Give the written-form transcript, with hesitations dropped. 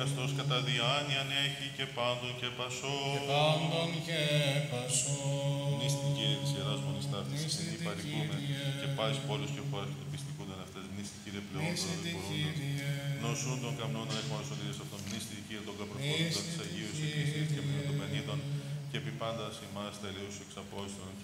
αγιαστός κατά διάνοιαν έχει και πάντων και πασό. Και πάντων και πασό. Μνήστη Κύριε της Ιεράς Μονής Ταύτης, την παρικούμε και πάση πόλους και χώρας και των πιστικούντων αυτές. Μνήστη Κύριε πλεόν των αδικορούντων. Νοσούν των καμνών να έχουμε σωτήρες αυτών. Μνήστη Κύριε των καπροσπόδων της Αγίου σε Χριστής και μνήμη των Πενήτων και επί πάντα ημάς τελείους εξ απόστολων και